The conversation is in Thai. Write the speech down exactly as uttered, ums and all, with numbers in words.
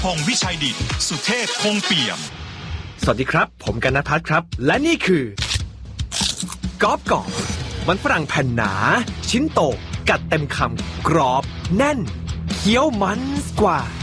พงษ์วิชัยดิษฐ์สุเทพคงเปี่ยมสวัสดีครับผมกันณภัทรครับและนี่คือกรอบกรอบมันฝรั่งแผ่นหนาชิ้นโตกัดเต็มคำกรอบแน่นเคี้ยวมันกว่า